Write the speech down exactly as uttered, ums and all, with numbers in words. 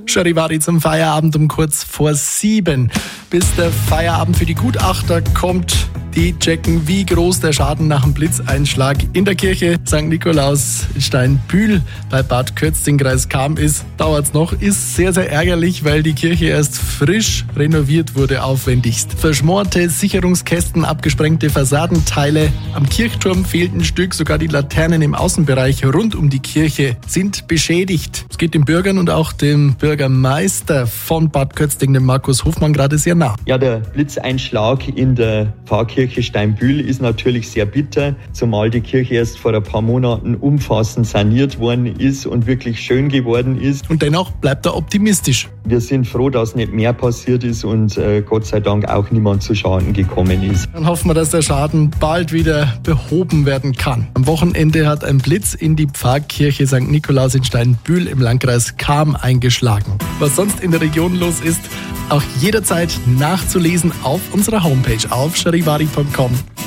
Charivari zum Feierabend um kurz vor sieben. Bis der Feierabend für die Gutachter kommt, die checken, wie groß der Schaden nach dem Blitzeinschlag in der Kirche Sankt Nikolaus in Steinbühl bei Bad Kötzting, Kreis Cham ist. Dauert's noch, ist sehr, sehr ärgerlich, weil die Kirche erst frisch renoviert wurde, aufwendigst. Verschmorte Sicherungskästen, abgesprengte Fassadenteile. Am Kirchturm fehlt ein Stück, sogar die Laternen im Außenbereich rund um die Kirche sind beschädigt. Es geht den Bürgern und auch dem Bürgermeister von Bad Kötzting, dem Markus Hofmann, gerade sehr nah. Ja, der Blitzeinschlag in der Pfarrkirche Steinbühl ist natürlich sehr bitter, zumal die Kirche erst vor ein paar Monaten umfassend saniert worden ist und wirklich schön geworden ist. Und dennoch bleibt er optimistisch. Wir sind froh, dass nicht mehr passiert ist und äh, Gott sei Dank auch niemand zu Schaden gekommen ist. Dann hoffen wir, dass der Schaden bald wieder behoben werden kann. Am Wochenende hat ein Blitz in die Pfarrkirche Sankt Nikolaus in Steinbühl im Landkreis Cham eingeschlagen. Was sonst in der Region los ist, auch jederzeit nachzulesen auf unserer Homepage auf charivari punkt com.